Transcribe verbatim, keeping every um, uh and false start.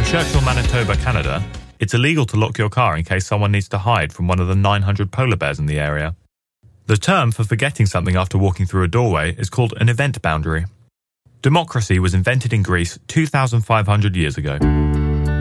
Churchill, Manitoba, Canada, it's illegal to lock your car in case someone needs to hide from one of the nine hundred polar bears in the area. The term for forgetting something after walking through a doorway is called an event boundary. Democracy was invented in Greece two thousand five hundred years ago.